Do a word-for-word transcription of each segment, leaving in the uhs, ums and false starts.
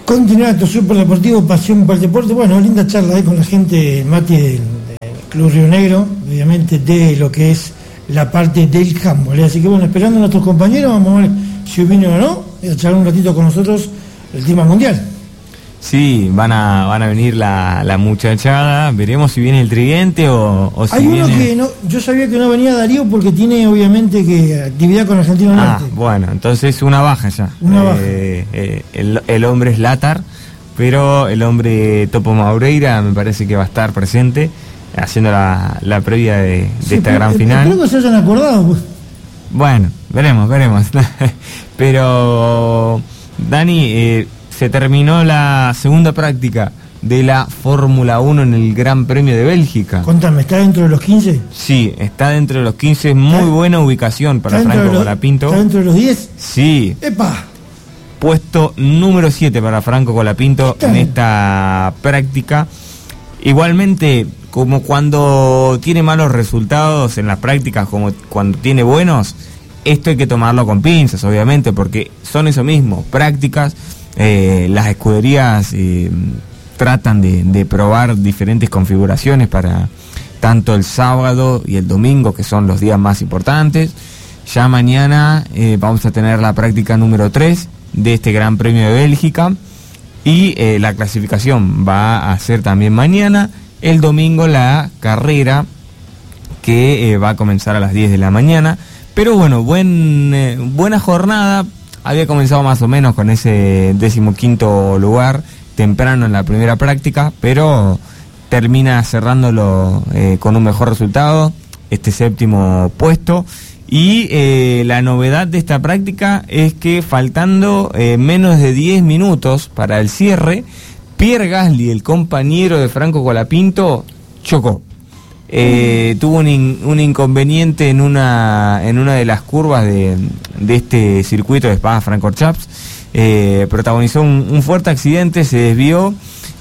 Continuato, Super Deportivo, pasión por el deporte. Bueno, linda charla ahí con la gente, Mati, del, del Club Río Negro, obviamente de lo que es la parte del handball. Así que bueno, esperando a nuestros compañeros, vamos a ver si vienen o no, y a charlar un ratito con nosotros el tema mundial. Sí, van a van a venir la, la muchachada, veremos si viene el tridente o, o si Hay uno viene... que no, yo sabía que no venía Darío porque tiene obviamente que actividad con Argentino Ah, Norte. bueno, entonces una baja ya. Una baja. Eh, eh, el, el hombre es Látar, pero el hombre Topo Maureira me parece que va a estar presente haciendo la, la previa de, de Sí, esta pero, gran eh, final. Espero que se hayan acordado. Pues. Bueno, veremos, veremos. Pero, Dani, eh, se terminó la segunda práctica de la Fórmula uno en el Gran Premio de Bélgica. Contame, ¿está dentro de los quince? Sí, está dentro de los quince, muy ¿Está? buena ubicación para ¿Está dentro Franco de los- Colapinto. ¿Está dentro de los diez? Sí, ¡Epa! puesto número siete para Franco Colapinto en esta práctica. Igualmente, como cuando tiene malos resultados en las prácticas, como cuando tiene buenos, esto hay que tomarlo con pinzas, obviamente, porque son eso mismo, prácticas. Eh, las escuderías eh, tratan de, de probar diferentes configuraciones para tanto el sábado y el domingo, que son los días más importantes. Ya mañana eh, vamos a tener la práctica número tres de este Gran Premio de Bélgica, y eh, la clasificación va a ser también mañana. El domingo la carrera, que eh, va a comenzar a las diez de la mañana. Pero bueno, buen, eh, buena jornada. Había comenzado más o menos con ese decimoquinto lugar temprano en la primera práctica, pero termina cerrándolo eh, con un mejor resultado, este séptimo puesto. Y eh, la novedad de esta práctica es que faltando eh, menos de diez minutos para el cierre, Pierre Gasly, el compañero de Franco Colapinto, chocó. Eh, tuvo un, in, un inconveniente en una en una de las curvas de, de este circuito de Spa-Francorchamps. Eh, protagonizó un, un fuerte accidente, se desvió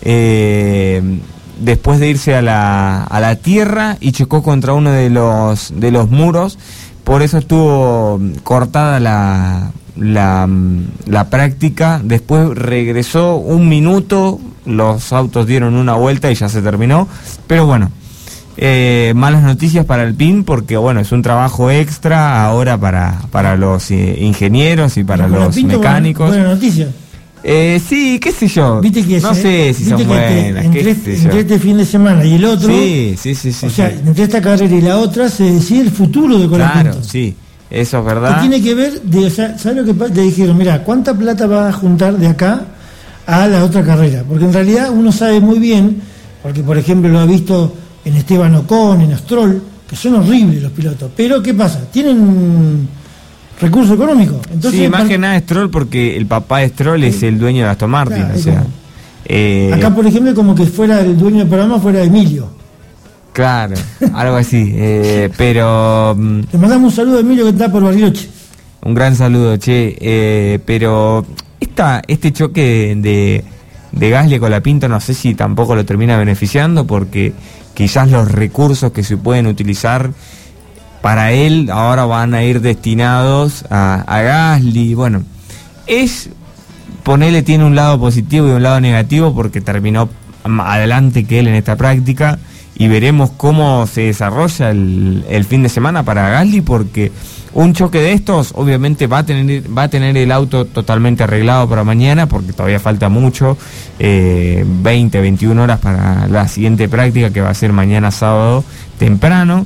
eh, después de irse a la, a la tierra y chocó contra uno de los de los muros. Por eso estuvo cortada la, la, la práctica. Después regresó un minuto, los autos dieron una vuelta y ya se terminó. Pero bueno, eh, malas noticias para el P I N, porque bueno, es un trabajo extra ahora para, para los eh, ingenieros y para Con la los Pinto, mecánicos. Buena, buena noticia. Eh, sí, qué sé yo. Viste que no ese- sé si viste son que te- buenas, entre, qué este- sé yo. entre este fin de semana y el otro, Sí, sí, sí, sí. o sea, sí. entre esta carrera y la otra se decide el futuro de Colapinto. Claro, sí, eso es Que verdad. tiene que ver, de, o sea, ¿sabes lo que pasa? Le dijeron, mira, ¿cuánta plata vas a juntar de acá a la otra carrera? Porque en realidad uno sabe muy bien, porque por ejemplo lo ha visto en Esteban Ocon, en Stroll, que son horribles los pilotos. Pero ¿qué pasa? Tienen recurso económico. Entonces, Sí, más par- que nada Stroll, porque el papá de Stroll es el dueño de Aston Martin, Claro, o sea. como- eh, acá por ejemplo como que fuera el dueño del programa fuera Emilio. Claro, algo así. eh, pero mm, Le mandamos un saludo a Emilio que está por Bariloche. un gran saludo, che. eh, pero esta, este choque de, de Gasly con la Pinto no sé si tampoco lo termina beneficiando, porque quizás los recursos que se pueden utilizar para él ahora van a ir destinados a, a Gasly. Bueno, es, ponele, tiene un lado positivo y un lado negativo, porque terminó más adelante que él en esta práctica, y veremos cómo se desarrolla el, el fin de semana para Gasly, porque un choque de estos obviamente va a tener va a tener el auto totalmente arreglado para mañana, porque todavía falta mucho, eh, veinte, veintiuna horas para la siguiente práctica, que va a ser mañana sábado temprano.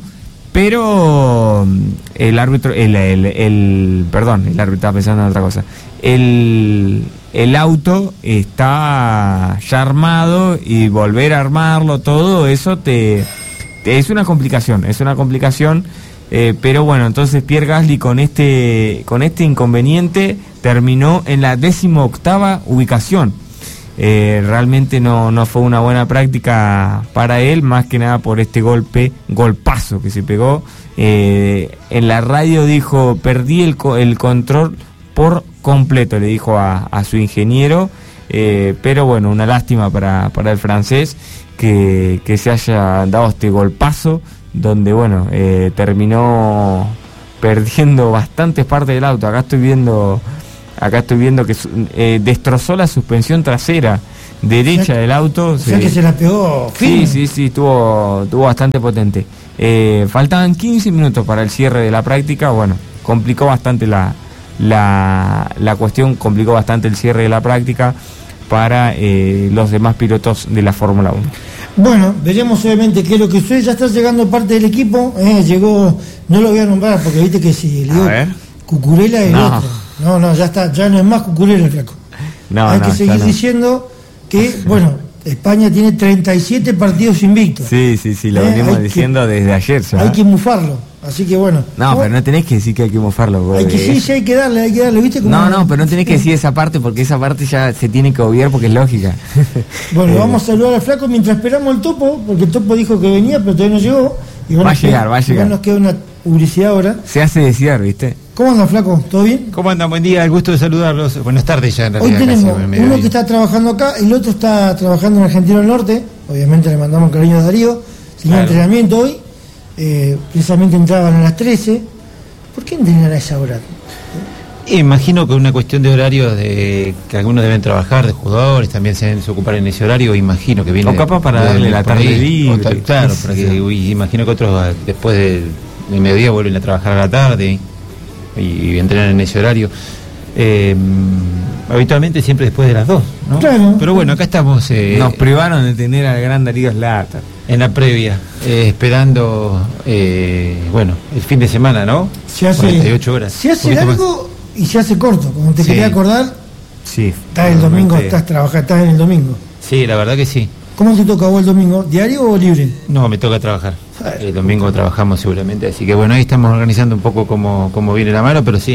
Pero el árbitro, el, el, el perdón, el árbitro estaba pensando en otra cosa. El, el auto está ya armado, y volver a armarlo, todo eso te, te es una complicación, es una complicación. Eh, pero bueno, entonces Pierre Gasly con este con este inconveniente terminó en la decimoctava ubicación. Eh, realmente no, no fue una buena práctica para él, más que nada por este golpe, golpazo que se pegó. Eh, en la radio dijo, perdí el, co- el control por completo, le dijo a, a su ingeniero. Eh, pero bueno, una lástima para, para el francés que, que se haya dado este golpazo, donde bueno, eh, terminó perdiendo bastantes partes del auto. Acá estoy viendo acá estoy viendo que eh, destrozó la suspensión trasera derecha, o sea, del auto. O sea, se, que se la pegó firme. Sí, sí, sí, estuvo, estuvo bastante potente. Eh, faltaban quince minutos para el cierre de la práctica. Bueno, complicó bastante la, la, la cuestión, complicó bastante el cierre de la práctica para eh, los demás pilotos de la Fórmula uno. Bueno, veremos obviamente qué es lo que sucede. Ya está llegando parte del equipo. Eh, llegó, no lo voy a nombrar porque viste que si le digo Cucurella es el no. otro. No, no, ya está, ya no es más Cucurella el flaco. No, Hay no, que seguir no. diciendo que, bueno, España tiene treinta y siete partidos invictos. Sí, sí, sí, lo eh, venimos diciendo que, desde ayer. ¿sabes? Hay que mufarlo, así que bueno. No, ¿cómo? Pero no tenés que decir que hay que mufarlo. Hay que, sí, sí, hay que darle, hay que darle, ¿viste? No, no, pero no tenés que decir esa parte porque esa parte ya se tiene que obviar porque es lógica. Bueno, vamos a saludar al flaco mientras esperamos el Topo, porque el Topo dijo que venía, pero todavía no llegó. Y va a llegar, queda, va a llegar. Nos queda una publicidad ahora. Se hace desear, ¿viste? ¿Cómo anda, flaco? ¿Todo bien? ¿Cómo andan? Buen día, el gusto de saludarlos. Buenas tardes ya, en realidad. Hoy tenemos casi, uno que está trabajando acá, el otro está trabajando en Argentina del Norte. Obviamente le mandamos cariño a Darío. Tenía claro. entrenamiento hoy. Eh, precisamente entraban a las trece. ¿Por qué entrenan a esa hora? Imagino que una cuestión de horario de que algunos deben trabajar, de jugadores, también se deben ocupar en ese horario. Imagino que viene. O capaz para de, darle de, la tarde libre. Ta, claro, para que, uy, imagino que otros después del de mediodía vuelven a trabajar a la tarde y, y entrenan en ese horario. Eh, habitualmente siempre después de las dos, ¿no? Claro. Pero bueno, acá estamos. Eh, Nos privaron de tener al gran Darío Slata. En la previa, eh, esperando, eh, bueno, el fin de semana, ¿no? Se hace, cuarenta y ocho horas. Se hace largo más. Y se hace corto, como te sí. quería acordar. Sí. Estás el domingo, estás trabajando, estás en el domingo. Sí, la verdad que sí. ¿Cómo te toca vos el domingo? ¿Diario o libre? No, me toca trabajar. El domingo trabajamos seguramente, así que bueno, ahí estamos organizando un poco cómo, cómo viene la mano, pero sí,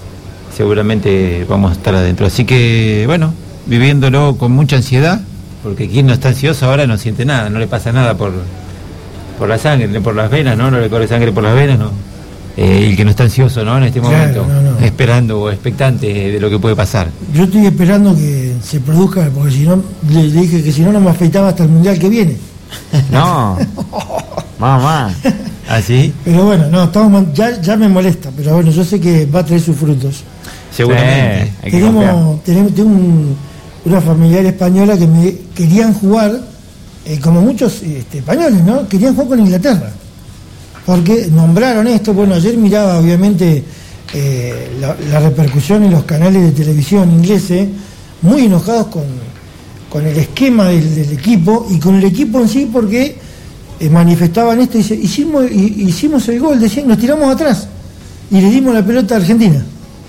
seguramente vamos a estar adentro. Así que bueno, viviéndolo con mucha ansiedad, porque quien no está ansioso ahora no siente nada, no le pasa nada por, por la sangre, por las venas, ¿no? No le corre sangre por las venas, ¿no? Eh, el que no está ansioso, ¿no? En este claro, momento, no, no. esperando o expectante de lo que puede pasar. Yo estoy esperando que se produzca, porque si no, le, le dije que si no, no me afeitaba hasta el Mundial que viene. No, mamá. ¿Así? Pero bueno, no, estamos ya, ya me molesta, pero bueno, yo sé que va a traer sus frutos. Seguramente. Sí, tenemos, tenemos, tengo un, una familiar española que me querían jugar, eh, como muchos este, españoles, ¿no? Querían jugar con Inglaterra. Porque nombraron esto, bueno, ayer miraba obviamente eh, la, la repercusión en los canales de televisión ingleses, muy enojados con, con el esquema del, del equipo y con el equipo en sí, porque eh, manifestaban esto y dice, hicimos, hicimos el gol, decían, nos tiramos atrás y le dimos la pelota a Argentina.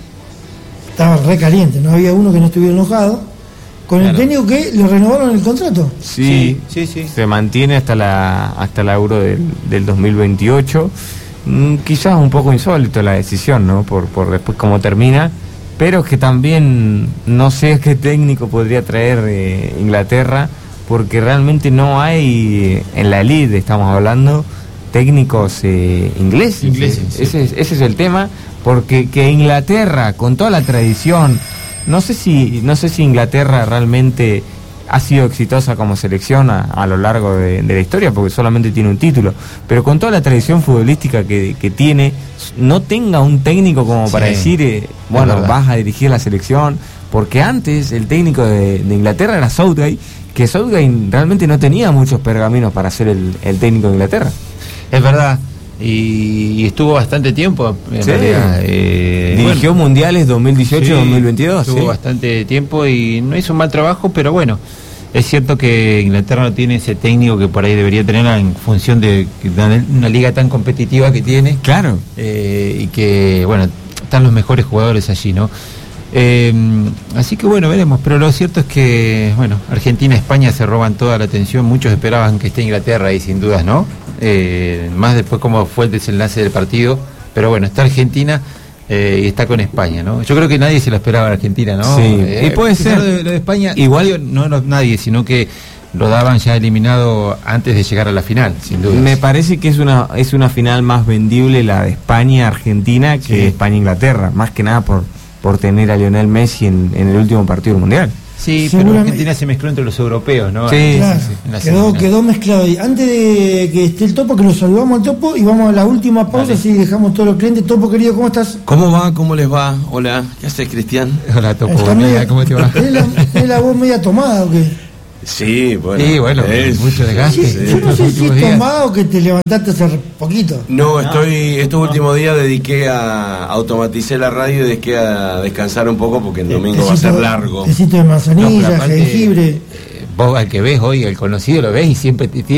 Estaba re caliente, no había uno que no estuviera enojado. Con claro. el técnico que le renovaron el contrato. Sí, sí, sí, sí. Se mantiene hasta la hasta la Euro del, del dos mil veintiocho. Mm, quizás un poco insólito la decisión, ¿no? Por, por después cómo termina. Pero es que también no sé qué técnico podría traer eh, Inglaterra, porque realmente no hay en la elite, estamos hablando, técnicos eh, ingleses. ingleses sí. ese, es, ese es el tema, porque que Inglaterra, con toda la tradición, no sé si no sé si Inglaterra realmente ha sido exitosa como selección a, a lo largo de, de la historia, porque solamente tiene un título, pero con toda la tradición futbolística que, que tiene, no tenga un técnico como para sí, decir, eh, bueno, vas a dirigir la selección, porque antes el técnico de, de Inglaterra era Southgate, que Southgate realmente no tenía muchos pergaminos para ser el, el técnico de Inglaterra. Es verdad. Y, y estuvo bastante tiempo en sí. realidad, eh, dirigió bueno, mundiales dos mil dieciocho dos mil veintidós, estuvo sí. bastante tiempo y no hizo un mal trabajo, pero bueno, es cierto que Inglaterra no tiene ese técnico que por ahí debería tener en función de una liga tan competitiva que tiene, claro, eh, y que bueno, están los mejores jugadores allí, ¿no? Eh, así que bueno, veremos, pero lo cierto es que bueno, Argentina, España se roban toda la atención, muchos esperaban que esté Inglaterra ahí sin dudas, ¿no? Eh, más después cómo fue el desenlace del partido, pero bueno, está Argentina eh, y está con España, ¿no? Yo creo que nadie se lo esperaba a Argentina, ¿no? Sí, eh, y puede ser lo de, lo de España, igual no, no nadie, sino que lo daban ya eliminado antes de llegar a la final, sin duda. Me parece que es una es una final más vendible la de España-Argentina que sí. España-Inglaterra, más que nada por por tener a Lionel Messi en, en el último partido del Mundial. Sí, pero Argentina se mezcló entre los europeos, ¿no? Sí, claro, sí, sí. Quedó, quedó mezclado ahí. Antes de que esté el Topo, que lo saludamos al Topo y vamos a la última pausa, Dale. así dejamos todos los clientes. Topo, querido, ¿cómo estás? ¿Cómo va? ¿Cómo les va? Hola, ¿qué haces, Cristian? Hola, Topo, Está buen día, medio- ¿cómo te va? ¿Es la, es la voz media tomada o qué? Sí, bueno. Sí, bueno, es- mucho desgaste. Sí, yo no sé si últimos es días. tomada o que te levantaste hace poquito. No, estoy, estos últimos días dediqué a, automaticé la radio y dediqué a descansar un poco porque el domingo va a ser Tecito- largo. Tecito de No, manzanilla, pero aparte, jengibre. eh, vos al que ves hoy, el conocido lo ves y siempre te tiene